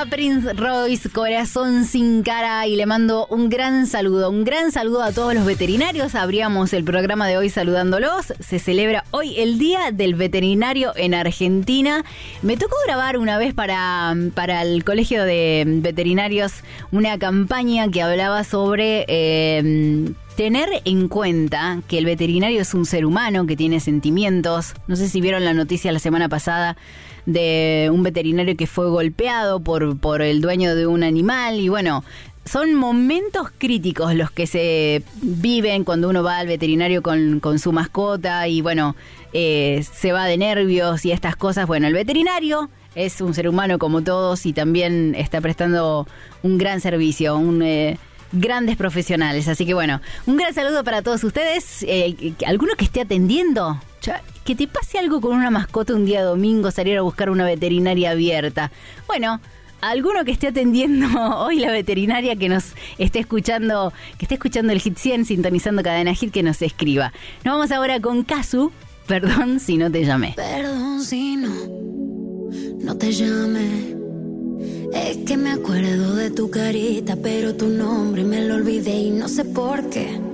va Prince Royce, Corazón sin cara, y le mando un gran saludo a todos los veterinarios. Abríamos el programa de hoy saludándolos. Se celebra hoy el Día del Veterinario en Argentina. Me tocó grabar una vez para el Colegio de Veterinarios una campaña que hablaba sobre tener en cuenta que el veterinario es un ser humano que tiene sentimientos. No sé si vieron la noticia la semana pasada de un veterinario que fue golpeado por el dueño de un animal. Y bueno, son momentos críticos los que se viven cuando uno va al veterinario con su mascota y bueno, se va de nervios y estas cosas. Bueno, el veterinario es un ser humano como todos y también está prestando un gran servicio, grandes profesionales. Así que bueno, un gran saludo para todos ustedes. ¿Alguno que esté atendiendo? Que te pase algo con una mascota un día domingo, salir a buscar una veterinaria abierta. Bueno, alguno que esté atendiendo hoy la veterinaria que nos esté escuchando, que esté escuchando el Hit 100, sintonizando Cadena Hit, que nos escriba. Nos vamos ahora con Kazu. Perdón si no te llamé. Perdón si no te llamé. Es que me acuerdo de tu carita, pero tu nombre me lo olvidé y no sé por qué.